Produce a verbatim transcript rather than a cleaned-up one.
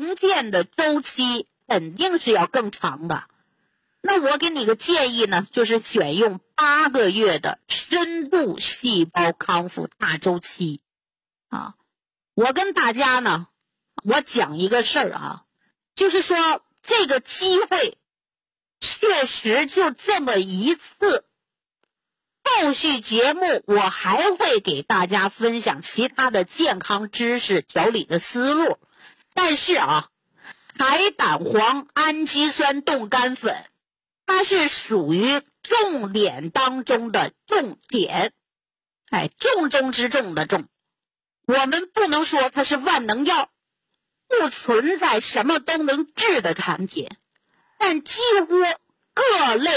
重建的周期肯定是要更长的。那我给你个建议呢，就是选用八个月的深度细胞康复大周期啊。我跟大家呢，我讲一个事儿啊，就是说这个机会确实就这么一次，后续节目我还会给大家分享其他的健康知识、调理的思路。但是啊，海胆黄氨基酸冻干粉它是属于重点当中的重点，哎，重中之重的重。我们不能说它是万能药，不存在什么都能治的产品，但几乎各类